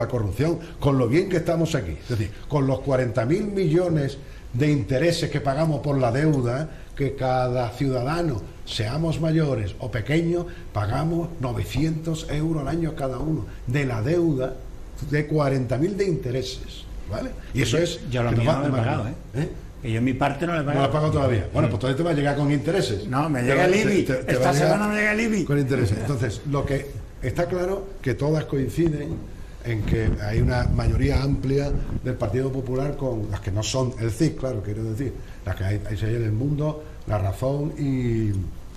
la corrupción, con lo bien que estamos aquí. Es decir, con los 40.000 millones de intereses que pagamos por la deuda, que cada ciudadano, seamos mayores o pequeños, pagamos 900 euros al año cada uno de la deuda, de 40.000 de intereses, ¿vale? Y eso es... Yo lo mío no lo he pagado, que yo en mi parte no lo he pagado. No lo he pagado todavía. Bueno, pues todavía te va a llegar con intereses. No, me llega el IBI. Esta semana me llega el IBI. Con intereses. Entonces, lo que está claro que todas coinciden en que hay una mayoría amplia del Partido Popular con las que no son el CIS, claro, quiero decir, las que hay en el Mundo, La Razón y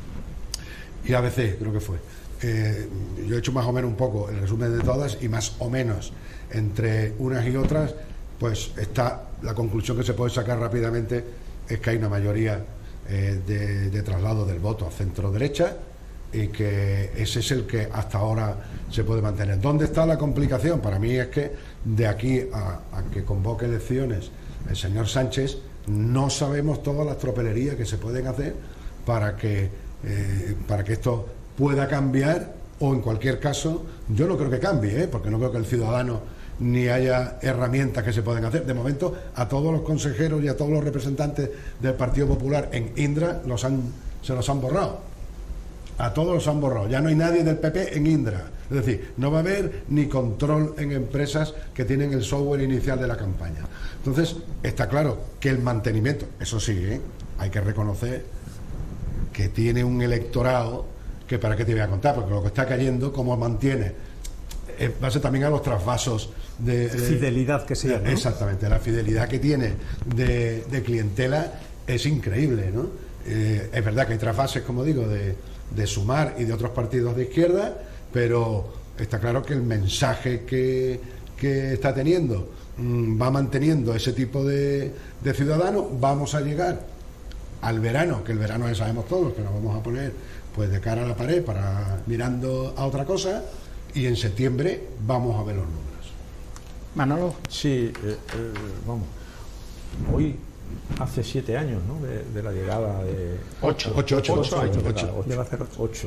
ABC, creo que fue. Yo he hecho más o menos un poco el resumen de todas y más o menos entre unas y otras, pues está la conclusión que se puede sacar rápidamente es que hay una mayoría de traslado del voto a centro-derecha y que ese es el que hasta ahora se puede mantener. ¿Dónde está la complicación? Para mí es que de aquí a que convoque elecciones el señor Sánchez no sabemos todas las tropelerías que se pueden hacer para que esto pueda cambiar, o en cualquier caso yo no creo que cambie, porque no creo que el ciudadano ni haya herramientas que se pueden hacer. De momento a todos los consejeros y a todos los representantes del Partido Popular en Indra se los han borrado. A todos los han borrado. Ya no hay nadie del PP en Indra. Es decir, no va a haber ni control en empresas que tienen el software inicial de la campaña. Entonces, está claro que el mantenimiento, eso sí, hay que reconocer que tiene un electorado que para qué te voy a contar, porque lo que está cayendo, cómo mantiene, va a ser también a los trasvasos de fidelidad que sea, ¿no? Exactamente, la fidelidad que tiene de clientela es increíble, ¿no? Es verdad que hay trasvases, como digo, de Sumar y de otros partidos de izquierda, pero está claro que el mensaje que está teniendo va manteniendo ese tipo de ciudadanos. Vamos a llegar al verano, que el verano ya sabemos todos que nos vamos a poner pues de cara a la pared para mirando a otra cosa, y en septiembre vamos a ver los números. Manolo. Sí, vamos, hoy hace 7 años, ¿no? De la llegada de... 8 años. Debe hacer 8.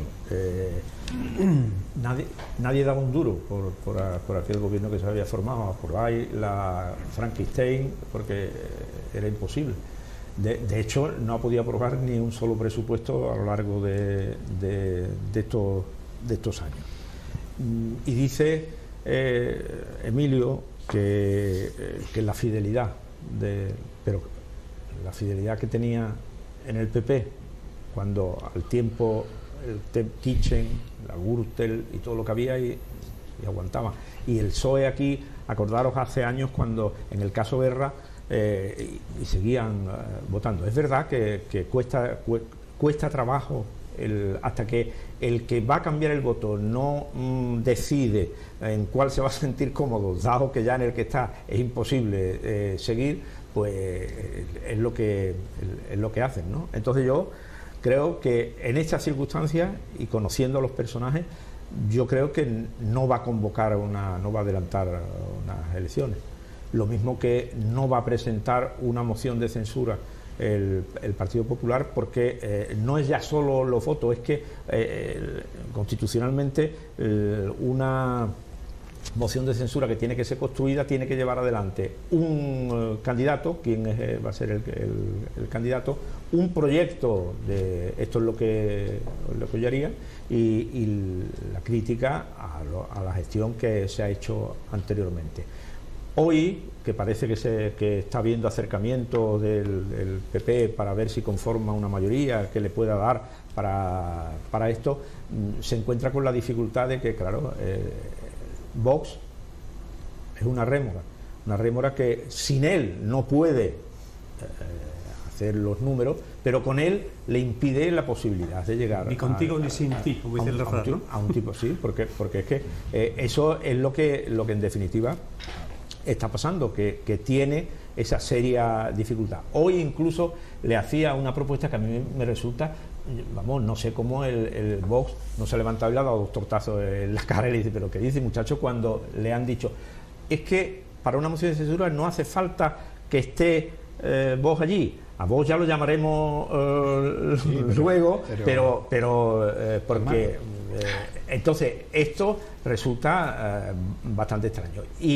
Nadie daba un duro por aquel gobierno que se había formado, por ahí la Frankenstein, porque era imposible. De hecho, no ha podido aprobar ni un solo presupuesto a lo largo de estos años. Y dice Emilio que la fidelidad pero la fidelidad que tenía en el PP cuando al tiempo el Temp Kitchen, la Gürtel y todo lo que había y aguantaba. Y el PSOE aquí, acordaros hace años cuando en el caso Guerra y seguían votando. Es verdad que cuesta trabajo hasta que el que va a cambiar el voto no decide en cuál se va a sentir cómodo, dado que ya en el que está es imposible seguir, pues es lo que hacen, ¿no? Entonces yo creo que en estas circunstancias y conociendo a los personajes, yo creo que no va a convocar no va a adelantar unas elecciones. Lo mismo que no va a presentar una moción de censura el Partido Popular, porque no es ya solo los votos, es que constitucionalmente una moción de censura que tiene que ser construida tiene que llevar adelante un candidato, quien va a ser el candidato, un proyecto de esto es lo que yo haría, y la crítica a la gestión que se ha hecho anteriormente. Hoy, que parece que está habiendo acercamientos del PP para ver si conforma una mayoría que le pueda dar para esto, se encuentra con la dificultad de que, claro, Vox es una rémora que sin él no puede hacer los números, pero con él le impide la posibilidad de llegar ni contigo ni sin ti, como dice el refrán, a un tipo, sí, porque es que eso es lo que en definitiva está pasando, que tiene esa seria dificultad. Hoy incluso le hacía una propuesta que a mí me resulta, vamos, no sé cómo el Vox no se ha levantado y le ha dado dos tortazos en la cara y le dice, pero ¿qué dice, muchacho? Cuando le han dicho, es que para una moción de censura no hace falta que esté Vox allí. A Vox ya lo llamaremos luego, pero porque Entonces, esto resulta bastante extraño.